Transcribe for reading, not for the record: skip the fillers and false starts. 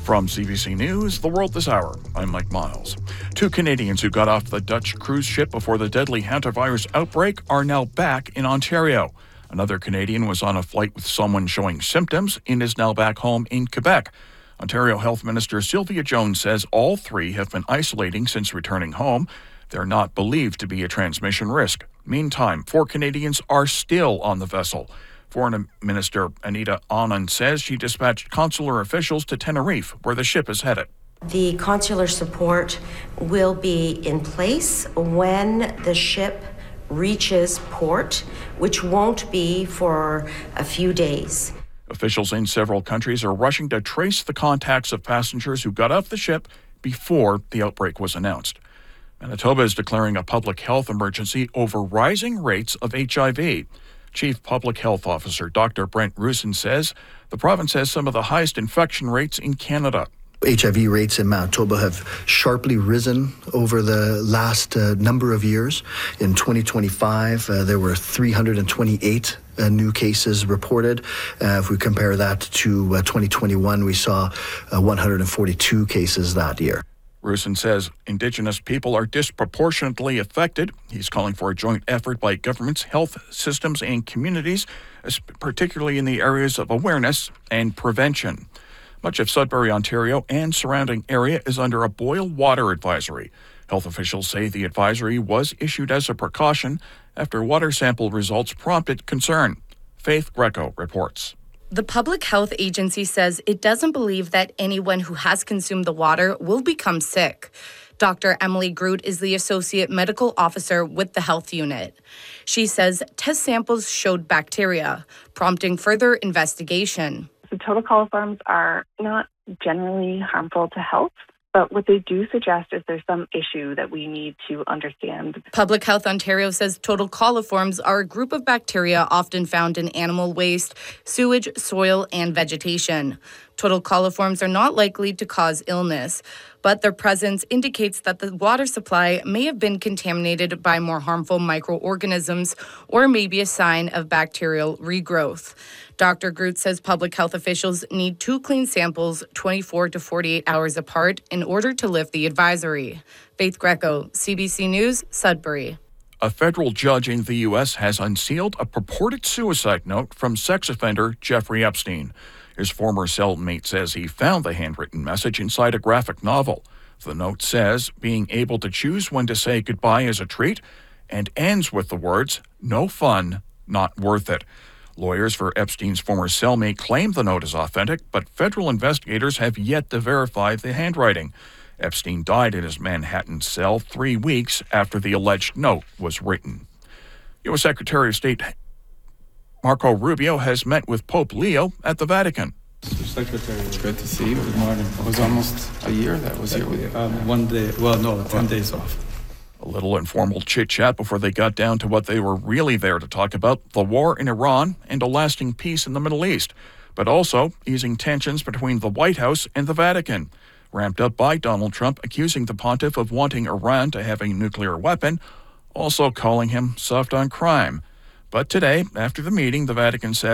From CBC News, The World This Hour, I'm Mike Miles. 2 Canadians who got off the Dutch cruise ship before the deadly hantavirus outbreak are now back in Ontario. Another Canadian was on a flight with someone showing symptoms and is now back home in Quebec. Ontario Health Minister Sylvia Jones says all 3 have been isolating since returning home. They're not believed to be a transmission risk. Meantime, 4 Canadians are still on the vessel. Foreign Minister Anita Anand says she dispatched consular officials to Tenerife, where the ship is headed. The consular support will be in place when the ship reaches port, which won't be for a few days. Officials in several countries are rushing to trace the contacts of passengers who got off the ship before the outbreak was announced. Manitoba is declaring a public health emergency over rising rates of HIV. Chief Public Health Officer Dr. Brent Rusin says the province has some of the highest infection rates in Canada. HIV rates in Manitoba have sharply risen over the last number of years. In 2025, there were 328 new cases reported. If we compare that to 2021, we saw 142 cases that year. Rusin says Indigenous people are disproportionately affected. He's calling for a joint effort by governments, health systems, and communities, particularly in the areas of awareness and prevention. Much of Sudbury, Ontario, and surrounding area is under a boil water advisory. Health officials say the advisory was issued as a precaution after water sample results prompted concern. Faith Greco reports. The Public Health Agency says it doesn't believe that anyone who has consumed the water will become sick. Dr. Emily Groot is the Associate Medical Officer with the Health Unit. She says test samples showed bacteria, prompting further investigation. The total coliforms are not generally harmful to health, but what they do suggest is there's some issue that we need to understand. Public Health Ontario says total coliforms are a group of bacteria often found in animal waste, sewage, soil, and vegetation. Total coliforms are not likely to cause illness, but their presence indicates that the water supply may have been contaminated by more harmful microorganisms or may be a sign of bacterial regrowth. Dr. Groot says public health officials need 2 clean samples 24 to 48 hours apart in order to lift the advisory. Faith Greco, CBC News, Sudbury. A federal judge in the U.S. has unsealed a purported suicide note from sex offender Jeffrey Epstein. His former cellmate says he found the handwritten message inside a graphic novel. The note says being able to choose when to say goodbye is a treat and ends with the words, "No fun, not worth it." Lawyers for Epstein's former cellmate claim the note is authentic, but federal investigators have yet to verify the handwriting. Epstein died in his Manhattan cell 3 weeks after the alleged note was written. U.S. Secretary of State Marco Rubio has met with Pope Leo at the Vatican. Mr. Secretary, it's good to see you. Good morning. It was almost a year that was here with you. 1 day, 10 days off. A little informal chit-chat before they got down to what they were really there to talk about, the war in Iran and a lasting peace in the Middle East, but also easing tensions between the White House and the Vatican, ramped up by Donald Trump accusing the pontiff of wanting Iran to have a nuclear weapon, also calling him soft on crime. But today, after the meeting, the Vatican said